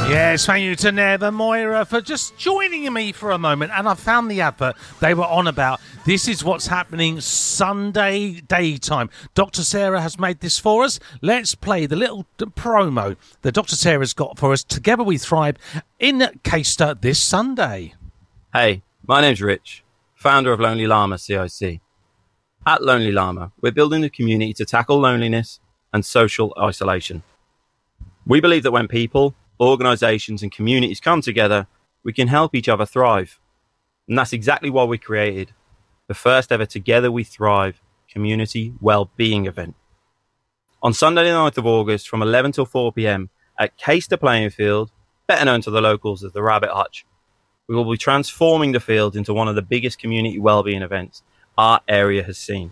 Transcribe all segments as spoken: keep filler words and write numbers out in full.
Yes, thank you to Nev and Moira for just joining me for a moment. And I found the advert they were on about. This is what's happening Sunday daytime. Doctor Sarah has made this for us. Let's play the little promo that Doctor Sarah's got for us. Together We Thrive in Caister this Sunday. Hey, my name's Rich, founder of Lonely Llama C I C. At Lonely Llama, we're building a community to tackle loneliness and social isolation. We believe that when people, organisations and communities come together, we can help each other thrive. And that's exactly why we created the first ever Together We Thrive community well-being event. On Sunday the ninth of August from eleven till four p.m. at Caister Playing Field, better known to the locals as the Rabbit Hutch, we will be transforming the field into one of the biggest community well-being events our area has seen.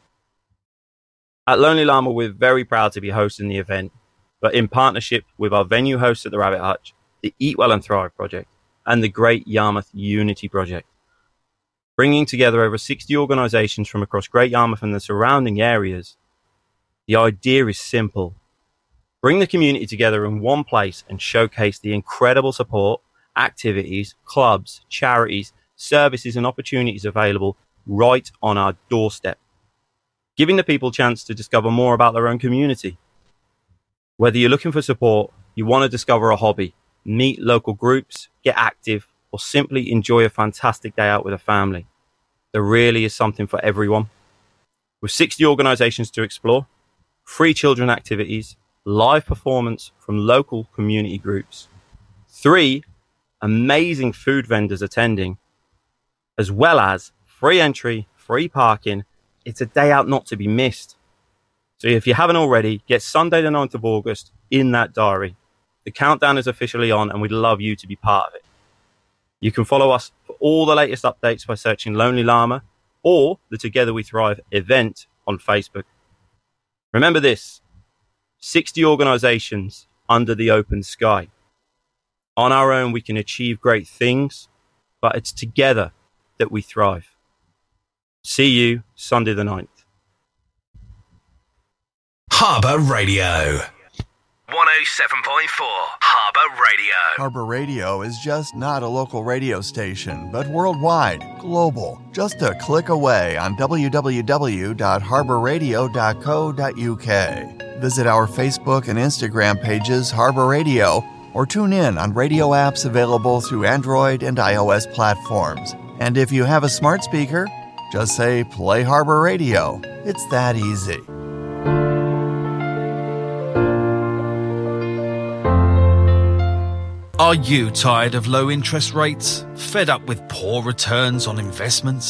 At Lonely Llama, we're very proud to be hosting the event, but in partnership with our venue hosts at the Rabbit Hutch, the Eat Well and Thrive Project, and the Great Yarmouth Unity Project. Bringing together over sixty organisations from across Great Yarmouth and the surrounding areas, the idea is simple. Bring the community together in one place and showcase the incredible support, activities, clubs, charities, services and opportunities available right on our doorstep, giving the people a chance to discover more about their own community. Whether you're looking for support, you want to discover a hobby, meet local groups, get active, or simply enjoy a fantastic day out with a family, there really is something for everyone. With sixty organisations to explore, free children activities, live performance from local community groups, three amazing food vendors attending, as well as free entry, free parking, it's a day out not to be missed. So if you haven't already, get Sunday the ninth of August in that diary. The countdown is officially on and we'd love you to be part of it. You can follow us for all the latest updates by searching Lonely Llama or the Together We Thrive event on Facebook. Remember this, sixty organisations under the open sky. On our own, we can achieve great things, but it's together that we thrive. See you Sunday the ninth. Harbour Radio. one oh seven point four Harbour Radio. Harbour Radio is just not a local radio station, but worldwide, global. Just a click away on w w w dot harbour radio dot co dot u k. Visit our Facebook and Instagram pages, Harbour Radio, or tune in on radio apps available through Android and iOS platforms. And if you have a smart speaker, just say, play Harbour Radio. It's that easy. Are you tired of low interest rates? Fed up with poor returns on investments?